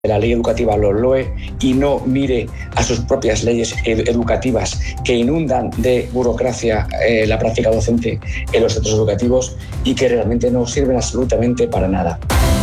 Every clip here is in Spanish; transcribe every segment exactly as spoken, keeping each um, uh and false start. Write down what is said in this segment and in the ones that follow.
la ley educativa lo loe y no mire a sus propias leyes ed- educativas que inundan de burocracia eh, la práctica docente en los centros educativos y que realmente no sirven absolutamente para nada.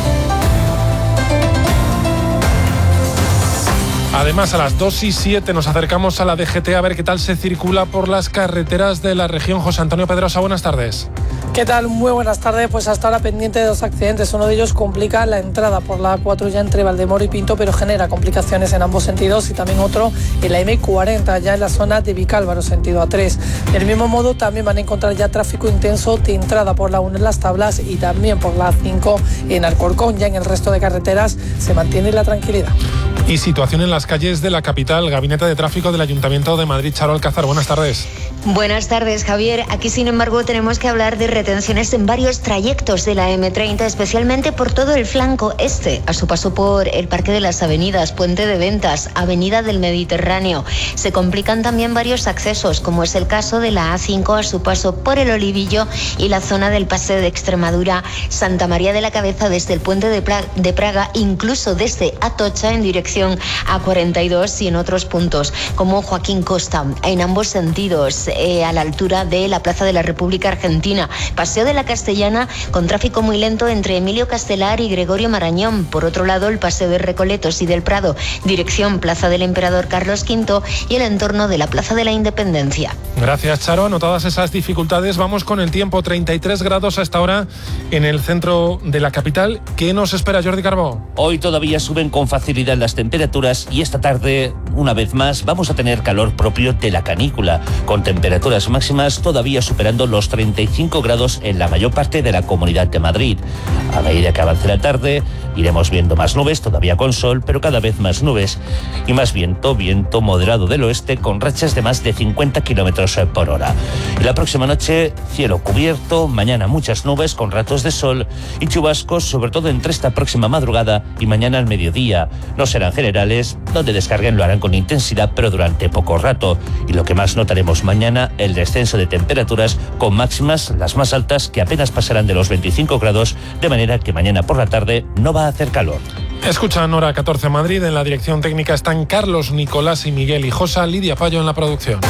Además, a las dos y siete nos acercamos a la D G T a ver qué tal se circula por las carreteras de la región. José Antonio Pedrosa, buenas tardes. ¿Qué tal? Muy buenas tardes. Pues hasta ahora pendiente de dos accidentes. Uno de ellos complica la entrada por la A cuatro ya entre Valdemoro y Pinto, pero genera complicaciones en ambos sentidos, y también otro en la M cuarenta, ya en la zona de Vicálvaro, sentido A tres. Del mismo modo, también van a encontrar ya tráfico intenso de entrada por la uno en Las Tablas y también por la A cinco en Alcorcón. Ya en el resto de carreteras se mantiene la tranquilidad. Y situación en las calles de la capital. Gabinete de Tráfico del Ayuntamiento de Madrid. Charo Alcázar, buenas tardes. Buenas tardes, Javier. Aquí, sin embargo, tenemos que hablar de retenciones en varios trayectos de la eme treinta, especialmente por todo el flanco este, a su paso por el Parque de las Avenidas, Puente de Ventas, Avenida del Mediterráneo. Se complican también varios accesos, como es el caso de la A cinco a su paso por el Olivillo y la zona del Paseo de Extremadura, Santa María de la Cabeza desde el Puente de, Pra- de Praga, incluso desde Atocha en dirección A cuarenta y dos y en otros puntos, como Joaquín Costa, en ambos sentidos. Eh, a la altura de la Plaza de la República Argentina, Paseo de la Castellana con tráfico muy lento entre Emilio Castelar y Gregorio Marañón. Por otro lado, el Paseo de Recoletos y del Prado, dirección Plaza del Emperador Carlos quinto y el entorno de la Plaza de la Independencia. Gracias, Charo. Anotadas esas dificultades, vamos con el tiempo. treinta y tres grados a esta hora en el centro de la capital. ¿Qué nos espera, Jordi Carbó? Hoy todavía suben con facilidad las temperaturas y esta tarde, una vez más, vamos a tener calor propio de la canícula, con temperaturas máximas todavía superando los treinta y cinco grados en la mayor parte de la Comunidad de Madrid. A medida que avance la tarde, iremos viendo más nubes, todavía con sol, pero cada vez más nubes y más viento, viento moderado del oeste con rachas de más de cincuenta kilómetros por hora. Y la próxima noche, cielo cubierto, mañana muchas nubes con ratos de sol y chubascos, sobre todo entre esta próxima madrugada y mañana al mediodía. No serán generales, donde descarguen lo harán con intensidad, pero durante poco rato. Y lo que más notaremos mañana, el descenso de temperaturas con máximas, las más altas, que apenas pasarán de los veinticinco grados, de manera que mañana por la tarde no va a hacer calor. Escuchan Hora catorce Madrid. En la dirección técnica están Carlos, Nicolás y Miguel Hijosa, Lidia Payo en la producción.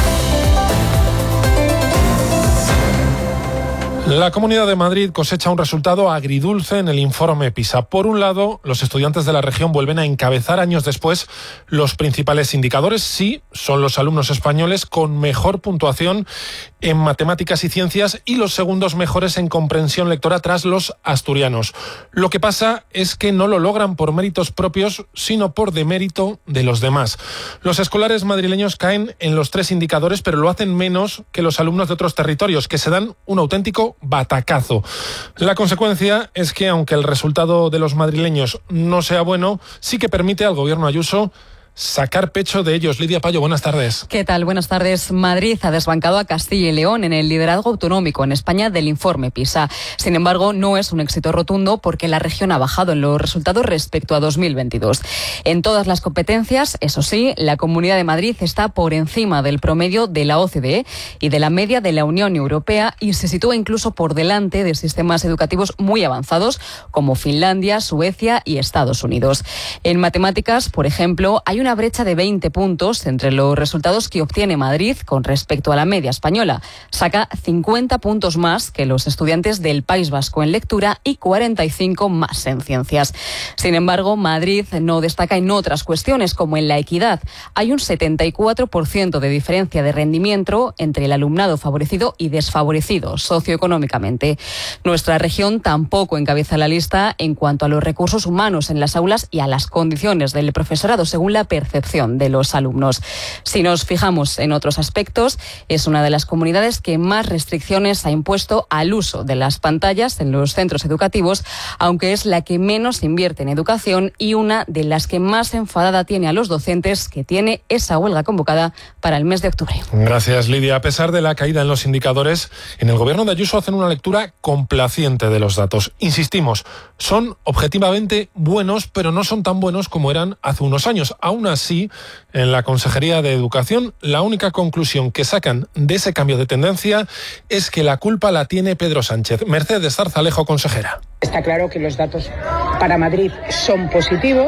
La Comunidad de Madrid cosecha un resultado agridulce en el informe PISA. Por un lado, los estudiantes de la región vuelven a encabezar años después los principales indicadores. Sí, son los alumnos españoles con mejor puntuación en matemáticas y ciencias y los segundos mejores en comprensión lectora tras los asturianos. Lo que pasa es que no lo logran por méritos propios, sino por demérito de los demás. Los escolares madrileños caen en los tres indicadores, pero lo hacen menos que los alumnos de otros territorios, que se dan un auténtico batacazo. La consecuencia es que, aunque el resultado de los madrileños no sea bueno, sí que permite al gobierno Ayuso sacar pecho de ellos. Lidia Payo, buenas tardes. ¿Qué tal? Buenas tardes. Madrid ha desbancado a Castilla y León en el liderazgo autonómico en España del informe PISA. Sin embargo, no es un éxito rotundo porque la región ha bajado en los resultados respecto a dos mil veintidós. En todas las competencias, eso sí, la Comunidad de Madrid está por encima del promedio de la O C D E y de la media de la Unión Europea y se sitúa incluso por delante de sistemas educativos muy avanzados como Finlandia, Suecia y Estados Unidos. En matemáticas, por ejemplo, hay una brecha de veinte puntos entre los resultados que obtiene Madrid con respecto a la media española. Saca cincuenta puntos más que los estudiantes del País Vasco en lectura y cuarenta y cinco más en ciencias. Sin embargo, Madrid no destaca en otras cuestiones como en la equidad. Hay un setenta y cuatro por ciento de diferencia de rendimiento entre el alumnado favorecido y desfavorecido socioeconómicamente. Nuestra región tampoco encabeza la lista en cuanto a los recursos humanos en las aulas y a las condiciones del profesorado, según la percepción de los alumnos. Si nos fijamos en otros aspectos, es una de las comunidades que más restricciones ha impuesto al uso de las pantallas en los centros educativos, aunque es la que menos invierte en educación y una de las que más enfadada tiene a los docentes, que tiene esa huelga convocada para el mes de octubre. Gracias, Lidia. A pesar de la caída en los indicadores, en el gobierno de Ayuso hacen una lectura complaciente de los datos. Insistimos, son objetivamente buenos, pero no son tan buenos como eran hace unos años. Aún así, en la Consejería de Educación, la única conclusión que sacan de ese cambio de tendencia es que la culpa la tiene Pedro Sánchez. Mercedes Zarzalejo, consejera. Está claro que los datos para Madrid son positivos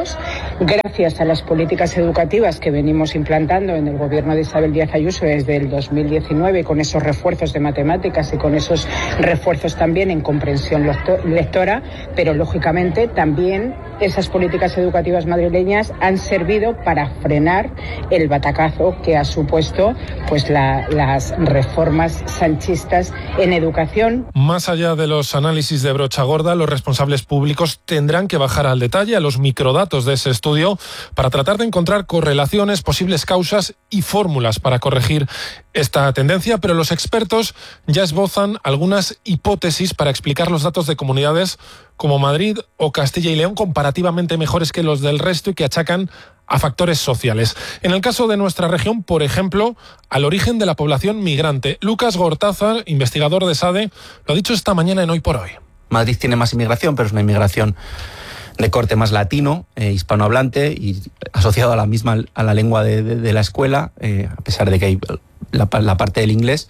gracias a las políticas educativas que venimos implantando en el gobierno de Isabel Díaz Ayuso desde el dos mil diecinueve, con esos refuerzos de matemáticas y con esos refuerzos también en comprensión lectora, pero lógicamente también esas políticas educativas madrileñas han servido para frenar el batacazo que ha supuesto pues la, las reformas sanchistas en educación. Más allá de los análisis de brocha gorda, los responsables públicos tendrán que bajar al detalle, a los microdatos de ese estudio, para tratar de encontrar correlaciones, posibles causas y fórmulas para corregir esta tendencia, pero los expertos ya esbozan algunas hipótesis para explicar los datos de comunidades como Madrid o Castilla y León comparativamente mejores que los del resto y que achacan a factores sociales. En el caso de nuestra región, por ejemplo, al origen de la población migrante. Lucas Gortázar, investigador de SADE, lo ha dicho esta mañana en Hoy por Hoy. Madrid tiene más inmigración, pero es una inmigración de corte más latino, eh, hispanohablante y asociado a la misma a la lengua de, de, de la escuela, eh, a pesar de que hay la, la parte del inglés.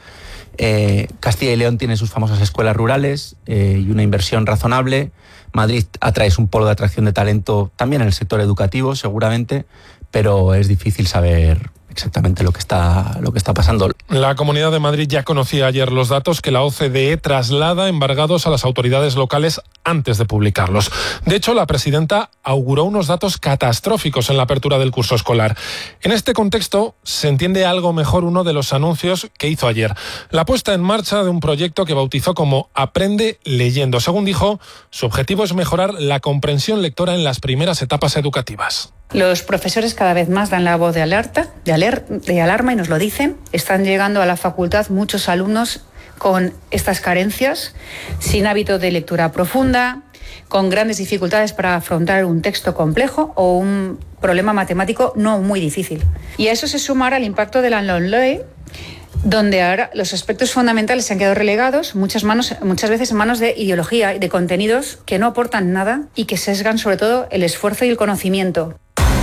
Eh, Castilla y León tiene sus famosas escuelas rurales eh, y una inversión razonable. Madrid atrae un polo de atracción de talento también en el sector educativo, seguramente, pero es difícil saber exactamente lo que está lo que está pasando. La Comunidad de Madrid ya conocía ayer los datos que la O C D E traslada embargados a las autoridades locales antes de publicarlos. De hecho, la presidenta auguró unos datos catastróficos en la apertura del curso escolar. En este contexto, se entiende algo mejor uno de los anuncios que hizo ayer: la puesta en marcha de un proyecto que bautizó como Aprende Leyendo. Según dijo, su objetivo es mejorar la comprensión lectora en las primeras etapas educativas. Los profesores cada vez más dan la voz de alerta, de, aler, de alarma y nos lo dicen. Están llegando a la facultad muchos alumnos con estas carencias, sin hábito de lectura profunda, con grandes dificultades para afrontar un texto complejo o un problema matemático no muy difícil. Y a eso se suma ahora el impacto de la LOMLOE, donde ahora los aspectos fundamentales se han quedado relegados, muchas, manos, muchas veces en manos de ideología y de contenidos que no aportan nada y que sesgan sobre todo el esfuerzo y el conocimiento.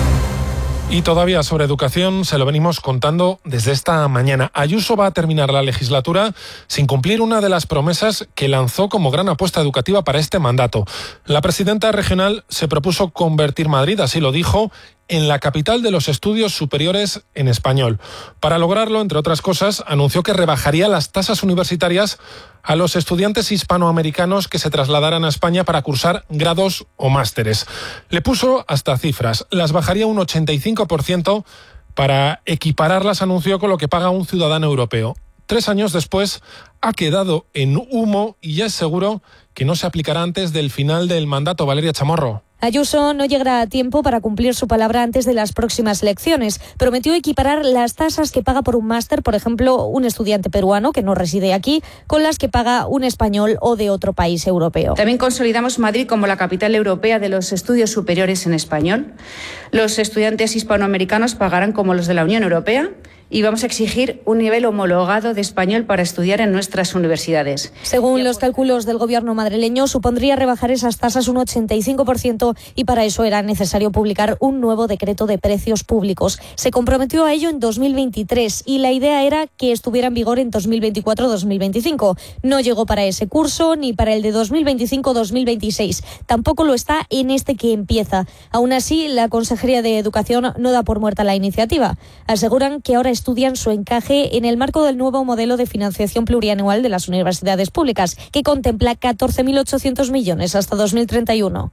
Y todavía sobre educación se lo venimos contando desde esta mañana. Ayuso va a terminar la legislatura sin cumplir una de las promesas que lanzó como gran apuesta educativa para este mandato. La presidenta regional se propuso convertir Madrid, así lo dijo, en la capital de los estudios superiores en español. Para lograrlo, entre otras cosas, anunció que rebajaría las tasas universitarias a los estudiantes hispanoamericanos que se trasladaran a España para cursar grados o másteres. Le puso hasta cifras. Las bajaría un ochenta y cinco por ciento para equipararlas, anunció, con lo que paga un ciudadano europeo. Tres años después ha quedado en humo y ya es seguro que no se aplicará antes del final del mandato. Valeria Chamorro. Ayuso no llegará a tiempo para cumplir su palabra antes de las próximas elecciones. Prometió equiparar las tasas que paga por un máster, por ejemplo, un estudiante peruano que no reside aquí, con las que paga un español o de otro país europeo. También consolidamos Madrid como la capital europea de los estudios superiores en español. Los estudiantes hispanoamericanos pagarán como los de la Unión Europea y vamos a exigir un nivel homologado de español para estudiar en nuestras universidades. Según los cálculos del gobierno madrileño, supondría rebajar esas tasas un ochenta y cinco por ciento y para eso era necesario publicar un nuevo decreto de precios públicos. Se comprometió a ello en dos mil veintitrés y la idea era que estuviera en vigor en dos mil veinticuatro dos mil veinticinco. No llegó para ese curso ni para el de dos mil veinticinco dos mil veintiséis. Tampoco lo está en este que empieza. Aún así, la Consejería de Educación no da por muerta la iniciativa. Aseguran que ahora estudian su encaje en el marco del nuevo modelo de financiación plurianual de las universidades públicas, que contempla catorce mil ochocientos millones hasta dos mil treinta y uno.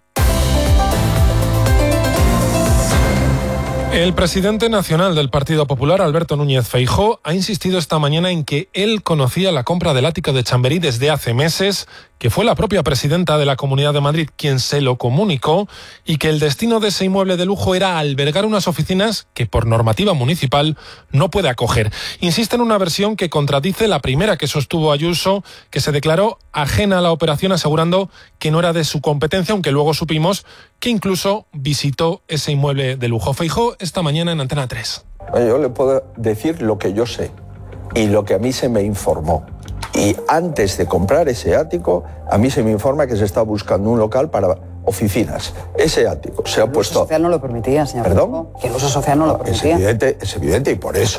El presidente nacional del Partido Popular, Alberto Núñez Feijóo, ha insistido esta mañana en que él conocía la compra del ático de Chamberí desde hace meses, que fue la propia presidenta de la Comunidad de Madrid quien se lo comunicó y que el destino de ese inmueble de lujo era albergar unas oficinas que por normativa municipal no puede acoger. Insiste en una versión que contradice la primera que sostuvo Ayuso, que se declaró ajena a la operación asegurando que no era de su competencia, aunque luego supimos que incluso visitó ese inmueble de lujo. Feijóo esta mañana en Antena tres. Yo le puedo decir lo que yo sé y lo que a mí se me informó. Y antes de comprar ese ático, a mí se me informa que se está buscando un local para oficinas. Ese ático se ha puesto... El uso social no lo permitía, señor. ¿Perdón? Que el uso social no lo permitía. Es evidente, es evidente y por eso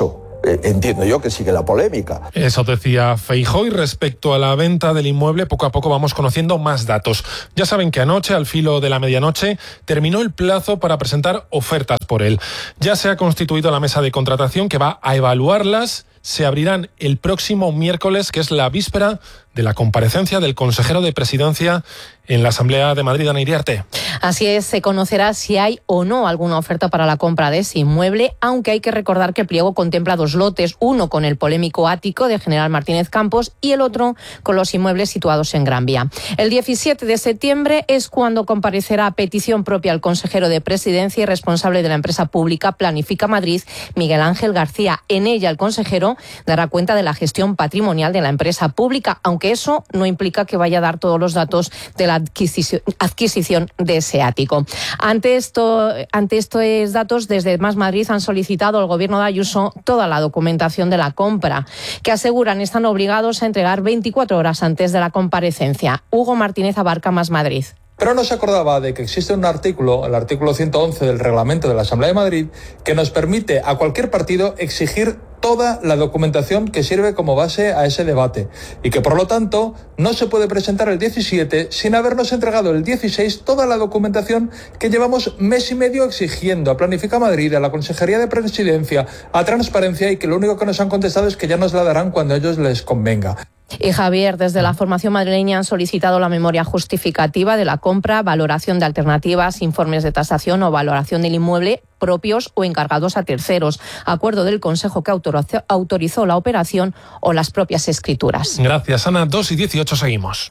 eh, entiendo yo que sigue la polémica. Eso decía Feijóo. Y respecto a la venta del inmueble, poco a poco vamos conociendo más datos. Ya saben que anoche, al filo de la medianoche, terminó el plazo para presentar ofertas por él. Ya se ha constituido la mesa de contratación que va a evaluarlas. Se abrirán el próximo miércoles, que es la víspera de la comparecencia del consejero de Presidencia en la Asamblea de Madrid, Ana Iriarte. Así es, se conocerá si hay o no alguna oferta para la compra de ese inmueble, aunque hay que recordar que el pliego contempla dos lotes, uno con el polémico ático de General Martínez Campos y el otro con los inmuebles situados en Gran Vía. El diecisiete de septiembre es cuando comparecerá a petición propia el consejero de Presidencia y responsable de la empresa pública Planifica Madrid, Miguel Ángel García. En ella el consejero dará cuenta de la gestión patrimonial de la empresa pública, aunque eso no implica que vaya a dar todos los datos de la adquisición, adquisición de ese ático. Ante, esto, ante estos datos, desde Más Madrid han solicitado al Gobierno de Ayuso toda la documentación de la compra, que aseguran están obligados a entregar veinticuatro horas antes de la comparecencia. Hugo Martínez Abarca, Más Madrid. Pero no se acordaba de que existe un artículo, el artículo ciento once del reglamento de la Asamblea de Madrid, que nos permite a cualquier partido exigir toda la documentación que sirve como base a ese debate y que por lo tanto no se puede presentar el diecisiete sin habernos entregado el dieciséis toda la documentación que llevamos mes y medio exigiendo a Planifica Madrid, a la Consejería de Presidencia, a Transparencia, y que lo único que nos han contestado es que ya nos la darán cuando a ellos les convenga. Y Javier, desde la formación madrileña han solicitado la memoria justificativa de la compra, valoración de alternativas, informes de tasación o valoración del inmueble propios o encargados a terceros, acuerdo del Consejo que autorizó, autorizó la operación o las propias escrituras. Gracias, Ana. dos y dieciocho seguimos.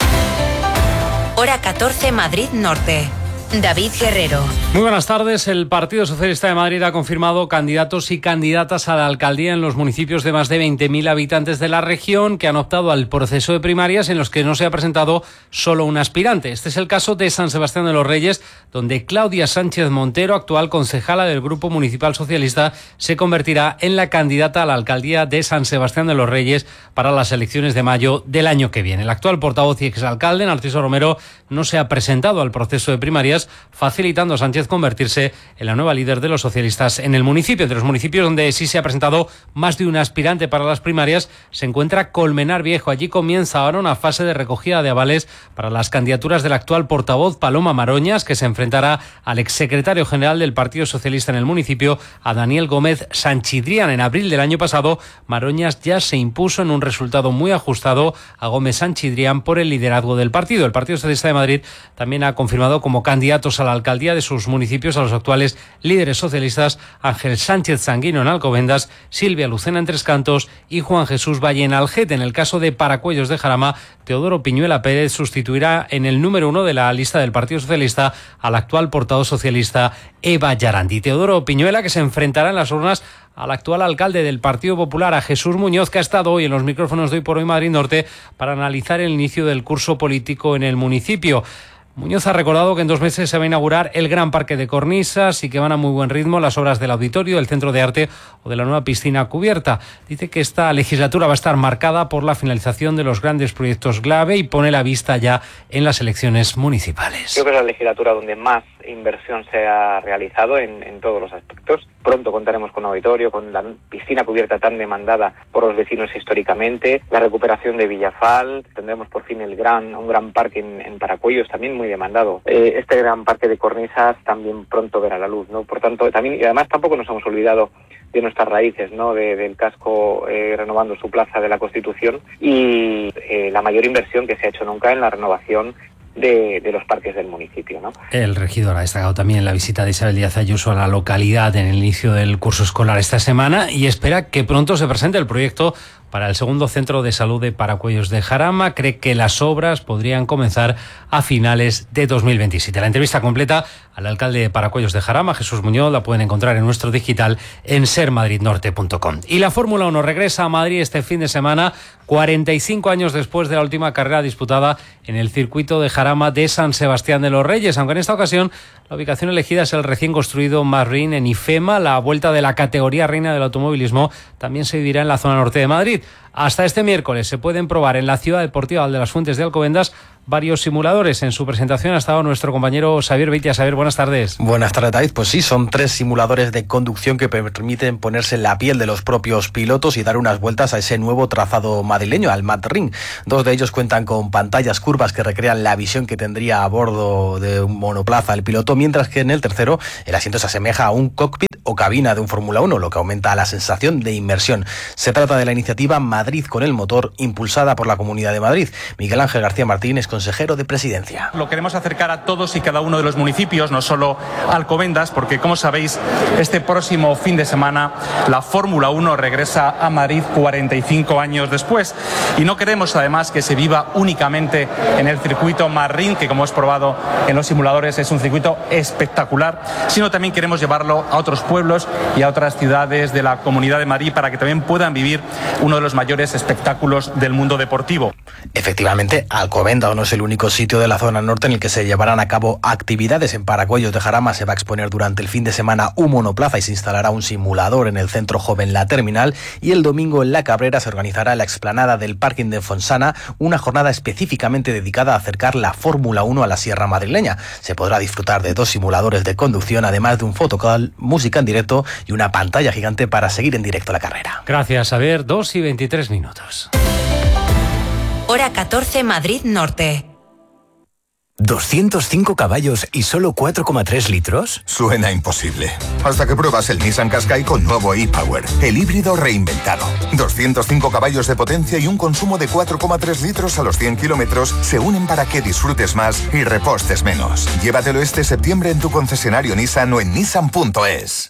Hora catorce, Madrid Norte. David Guerrero. Muy buenas tardes. El Partido Socialista de Madrid ha confirmado candidatos y candidatas a la alcaldía en los municipios de más de veinte mil habitantes de la región que han optado al proceso de primarias en los que no se ha presentado solo un aspirante. Este es el caso de San Sebastián de los Reyes, donde Claudia Sánchez Montero, actual concejala del Grupo Municipal Socialista, se convertirá en la candidata a la alcaldía de San Sebastián de los Reyes para las elecciones de mayo del año que viene. El actual portavoz y exalcalde, Narciso Romero, no se ha presentado al proceso de primarias, facilitando a Sánchez convertirse en la nueva líder de los socialistas en el municipio. Entre los municipios donde sí se ha presentado más de un aspirante para las primarias se encuentra Colmenar Viejo. Allí comienza ahora una fase de recogida de avales para las candidaturas del actual portavoz Paloma Maroñas, que se enfrentará al exsecretario general del Partido Socialista en el municipio, a Daniel Gómez Sanchidrián. En abril del año pasado, Maroñas ya se impuso en un resultado muy ajustado a Gómez Sanchidrián por el liderazgo del partido. El Partido Socialista de Madrid también ha confirmado como candidato a la alcaldía de sus municipios a los actuales líderes socialistas Ángel Sánchez Sanguino en Alcobendas, Silvia Lucena en Tres Cantos y Juan Jesús Valle en Algete. En el caso de Paracuellos de Jarama, Teodoro Piñuela Pérez sustituirá en el número uno de la lista del Partido Socialista al actual portavoz socialista Eva Yarandi. Teodoro Piñuela, que se enfrentará en las urnas al actual alcalde del Partido Popular, a Jesús Muñoz, que ha estado hoy en los micrófonos de Hoy por Hoy Madrid Norte para analizar el inicio del curso político en el municipio. Muñoz ha recordado que en dos meses se va a inaugurar el Gran Parque de Cornisas y que van a muy buen ritmo las obras del auditorio, del Centro de Arte o de la nueva piscina cubierta. Dice que esta legislatura va a estar marcada por la finalización de los grandes proyectos clave y pone la vista ya en las elecciones municipales. Creo que es la legislatura donde más inversión se ha realizado en, en todos los aspectos. Pronto contaremos con auditorio, con la piscina cubierta tan demandada por los vecinos históricamente, la recuperación de Villafal, tendremos por fin el gran, un gran parque en, en Paracuellos, también muy demandado. Eh, este gran parque de Cornisas también pronto verá la luz, ¿no? Por tanto, también, y además tampoco nos hemos olvidado de nuestras raíces, ¿no? De, del casco eh, renovando su plaza de la Constitución y eh, la mayor inversión que se ha hecho nunca en la renovación De, de los parques del municipio, ¿no? El regidor ha destacado también la visita de Isabel Díaz Ayuso a la localidad en el inicio del curso escolar esta semana y espera que pronto se presente el proyecto para el segundo centro de salud de Paracuellos de Jarama. Cree que las obras podrían comenzar a finales de dos mil veintisiete. La entrevista completa al alcalde de Paracuellos de Jarama, Jesús Muñoz, la pueden encontrar en nuestro digital en ser madrid norte punto com. Y la Fórmula uno regresa a Madrid este fin de semana, cuarenta y cinco años después de la última carrera disputada en el circuito de Jarama de San Sebastián de los Reyes, aunque en esta ocasión la ubicación elegida es el recién construido Marrín en IFEMA. La vuelta de la categoría reina del automovilismo también se vivirá en la zona norte de Madrid. Hasta este miércoles se pueden probar en la Ciudad Deportiva de las Fuentes de Alcobendas varios simuladores. En su presentación ha estado nuestro compañero Xavier Beitia. Xavier, buenas tardes. Buenas tardes, David. Pues sí, son tres simuladores de conducción que permiten ponerse en la piel de los propios pilotos y dar unas vueltas a ese nuevo trazado madrileño, al Madrid. Dos de ellos cuentan con pantallas curvas que recrean la visión que tendría a bordo de un monoplaza el piloto, mientras que en el tercero el asiento se asemeja a un cockpit o cabina de un Fórmula uno, lo que aumenta la sensación de inmersión. Se trata de la iniciativa Madrid con el motor, impulsada por la Comunidad de Madrid. Miguel Ángel García Martín es consejero de Presidencia. Lo queremos acercar a todos y cada uno de los municipios, no solo a Alcobendas, porque como sabéis, este próximo fin de semana la Fórmula uno regresa a Madrid cuarenta y cinco años después. Y no queremos además que se viva únicamente en el circuito Marrín, que como hemos probado en los simuladores es un circuito espectacular, sino también queremos llevarlo a otros pueblos y a otras ciudades de la Comunidad de Madrid para que también puedan vivir uno de los mayores espectáculos del mundo deportivo. Efectivamente, Alcobendas no es el único sitio de la zona norte en el que se llevarán a cabo actividades. En Paracuellos de Jarama se va a exponer durante el fin de semana un monoplaza y se instalará un simulador en el Centro Joven La Terminal, y el domingo en La Cabrera se organizará en la explanada del Parking de Fonsana una jornada específicamente dedicada a acercar la Fórmula uno a la Sierra Madrileña. Se podrá disfrutar de dos simuladores de conducción, además de un photocall, música en directo y una pantalla gigante para seguir en directo la carrera. Gracias, Xavier. dos y veintitrés minutos. Hora catorce, Madrid Norte. ¿doscientos cinco caballos y solo cuatro coma tres litros? Suena imposible. Hasta que pruebas el Nissan Qashqai con nuevo e-Power, el híbrido reinventado. doscientos cinco caballos de potencia y un consumo de cuatro coma tres litros a los cien kilómetros se unen para que disfrutes más y repostes menos. Llévatelo este septiembre en tu concesionario Nissan o en nissan punto es.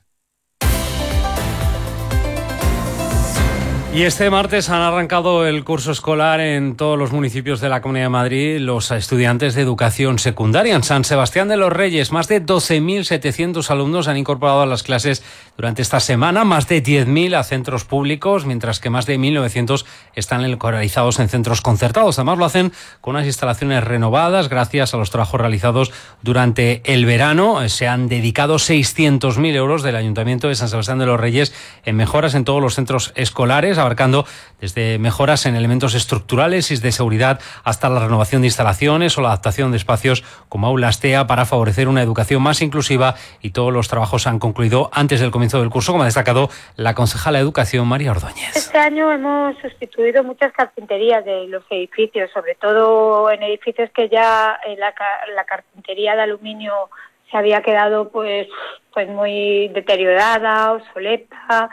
Y este martes han arrancado el curso escolar en todos los municipios de la Comunidad de Madrid los estudiantes de educación secundaria. En San Sebastián de los Reyes, más de doce mil setecientos alumnos han incorporado a las clases durante esta semana, más de diez mil a centros públicos, mientras que más de mil novecientos están localizados en centros concertados. Además lo hacen con unas instalaciones renovadas gracias a los trabajos realizados durante el verano. Se han dedicado seiscientos mil euros del Ayuntamiento de San Sebastián de los Reyes en mejoras en todos los centros escolares, abarcando desde mejoras en elementos estructurales y de seguridad hasta la renovación de instalaciones o la adaptación de espacios como aulas TEA para favorecer una educación más inclusiva, y todos los trabajos han concluido antes del comienzo del curso, como ha destacado la concejala de Educación, María Ordóñez. Este año hemos sustituido muchas carpinterías de los edificios, sobre todo en edificios que ya la, la carpintería de aluminio se había quedado pues, pues muy deteriorada, obsoleta,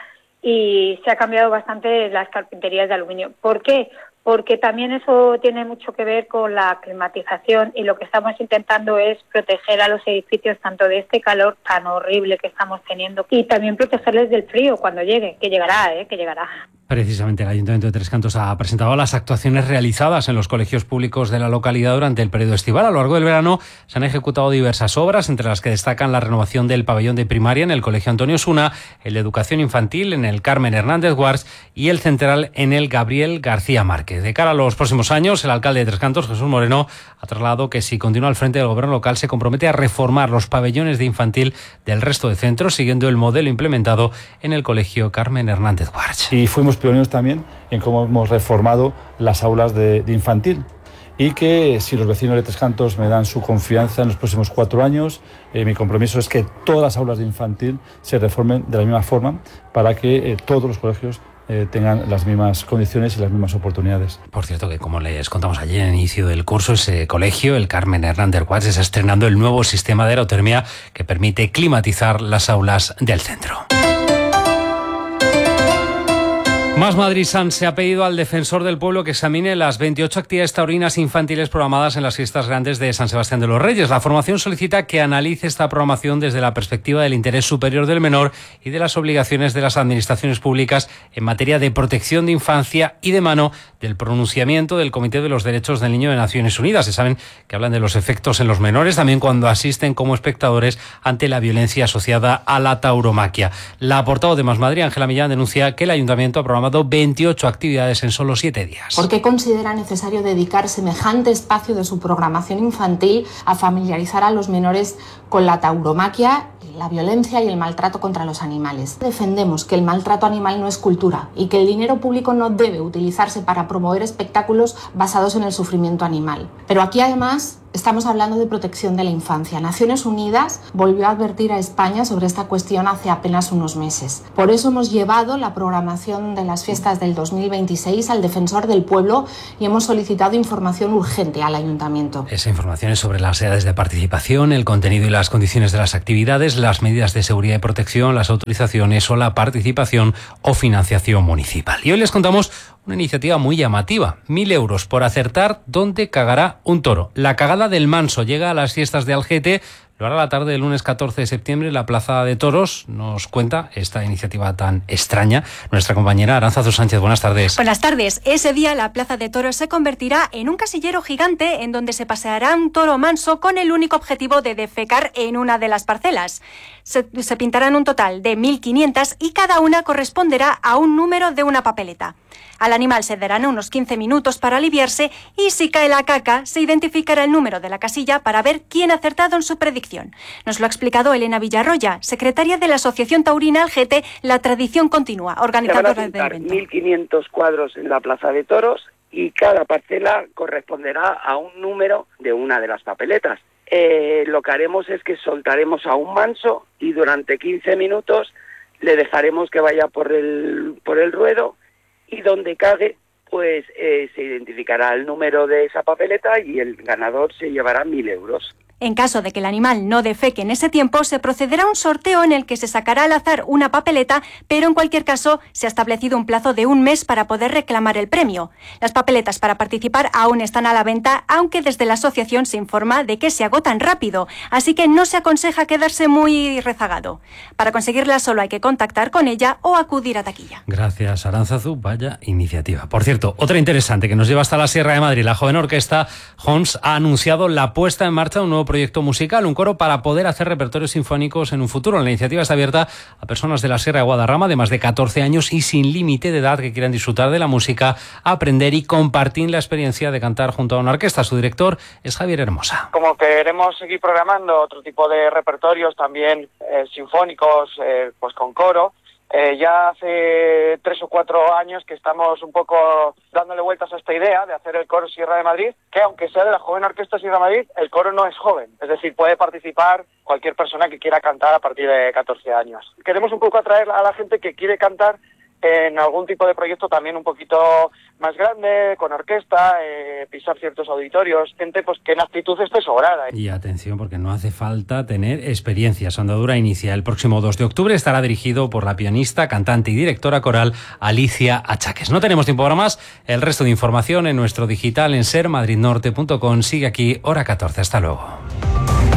y se ha cambiado bastante las carpinterías de aluminio. ¿Por qué? Porque también eso tiene mucho que ver con la climatización, y lo que estamos intentando es proteger a los edificios tanto de este calor tan horrible que estamos teniendo y también protegerles del frío cuando llegue, que llegará, ¿eh? que llegará. Precisamente el Ayuntamiento de Tres Cantos ha presentado las actuaciones realizadas en los colegios públicos de la localidad durante el periodo estival. A lo largo del verano se han ejecutado diversas obras, entre las que destacan la renovación del pabellón de primaria en el Colegio Antonio Osuna, el de educación infantil en el Carmen Hernández Guars y el central en el Gabriel García Márquez. De cara a los próximos años, el alcalde de Tres Cantos, Jesús Moreno, ha trasladado que si continúa al frente del gobierno local se compromete a reformar los pabellones de infantil del resto de centros, siguiendo el modelo implementado en el Colegio Carmen Hernández Guars. Y fuimos pioneros también en cómo hemos reformado las aulas de, de infantil, y que si los vecinos de Tres Cantos me dan su confianza en los próximos cuatro años, eh, mi compromiso es que todas las aulas de infantil se reformen de la misma forma para que eh, todos los colegios Eh, tengan las mismas condiciones y las mismas oportunidades. Por cierto, que como les contamos ayer en el inicio del curso, ese colegio, el Carmen Hernández Guars, está estrenando el nuevo sistema de aerotermia que permite climatizar las aulas del centro. Más Madrid San se ha pedido al defensor del pueblo que examine las veintiocho actividades taurinas infantiles programadas en las fiestas grandes de San Sebastián de los Reyes. La formación solicita que analice esta programación desde la perspectiva del interés superior del menor y de las obligaciones de las administraciones públicas en materia de protección de infancia y de mano del pronunciamiento del Comité de los Derechos del Niño de Naciones Unidas. Se saben que hablan de los efectos en los menores, también cuando asisten como espectadores ante la violencia asociada a la tauromaquia. La portavoz de Más Madrid, Ángela Millán, denuncia que el Ayuntamiento ha programado programado veintiocho actividades en solo siete días. ¿Por qué considera necesario dedicar semejante espacio de su programación infantil a familiarizar a los menores con la tauromaquia, la violencia y el maltrato contra los animales? Defendemos que el maltrato animal no es cultura y que el dinero público no debe utilizarse para promover espectáculos basados en el sufrimiento animal. Pero aquí además estamos hablando de protección de la infancia. Naciones Unidas volvió a advertir a España sobre esta cuestión hace apenas unos meses. Por eso hemos llevado la programación de las fiestas del dos mil veintiséis al Defensor del Pueblo y hemos solicitado información urgente al Ayuntamiento. Esa información es sobre las edades de participación, el contenido y las condiciones de las actividades, las medidas de seguridad y protección, las autorizaciones o la participación o financiación municipal. Y hoy les contamos una iniciativa muy llamativa. Mil euros por acertar dónde cagará un toro. La cagada del Manso llega a las fiestas de Algete. Lo hará la tarde del lunes catorce de septiembre en la Plaza de Toros. Nos cuenta esta iniciativa tan extraña nuestra compañera Aránzazu Sánchez. Buenas tardes. Buenas tardes. Ese día la Plaza de Toros se convertirá en un casillero gigante en donde se paseará un toro manso con el único objetivo de defecar en una de las parcelas. Se, se pintarán un total de mil quinientas y cada una corresponderá a un número de una papeleta. Al animal se darán unos quince minutos para aliviarse y si cae la caca se identificará el número de la casilla para ver quién ha acertado en su predicción. Nos lo ha explicado Elena Villarroya, secretaria de la Asociación Taurina Algete, La Tradición Continua, organizadora del evento. mil quinientos cuadros en la Plaza de Toros y cada parcela corresponderá a un número de una de las papeletas. Eh, lo que haremos es que soltaremos a un manso y durante quince minutos le dejaremos que vaya por el, por el ruedo y donde cague, pues eh, se identificará el número de esa papeleta y el ganador se llevará mil euros. En caso de que el animal no defeque en ese tiempo, se procederá a un sorteo en el que se sacará al azar una papeleta, pero en cualquier caso se ha establecido un plazo de un mes para poder reclamar el premio. Las papeletas para participar aún están a la venta, aunque desde la asociación se informa de que se agotan rápido, así que no se aconseja quedarse muy rezagado. Para conseguirla solo hay que contactar con ella o acudir a taquilla. Gracias, Aránzazu. Vaya iniciativa. Por cierto, otra interesante que nos lleva hasta la Sierra de Madrid. La joven orquesta Hons ha anunciado la puesta en marcha de un nuevo proyecto musical, un coro para poder hacer repertorios sinfónicos en un futuro. La iniciativa está abierta a personas de la Sierra de Guadarrama de más de catorce años y sin límite de edad que quieran disfrutar de la música, aprender y compartir la experiencia de cantar junto a una orquesta. Su director es Javier Hermosa. Como queremos seguir programando otro tipo de repertorios también eh, sinfónicos, eh, pues con coro, Eh, ya hace tres o cuatro años que estamos un poco dándole vueltas a esta idea de hacer el coro Sierra de Madrid, que aunque sea de la joven orquesta Sierra de Madrid, el coro no es joven, es decir, puede participar cualquier persona que quiera cantar a partir de catorce años. Queremos un poco atraer a la gente que quiere cantar en algún tipo de proyecto también un poquito más grande, con orquesta, eh, pisar ciertos auditorios, gente pues que en actitud esté sobrada. Y atención, porque no hace falta tener experiencia. Su andadura inicia el próximo dos de octubre. Estará dirigido por la pianista, cantante y directora coral Alicia Achaques. No tenemos tiempo para más. El resto de información en nuestro digital en ser madrid norte punto com. Sigue aquí, hora catorce. Hasta luego.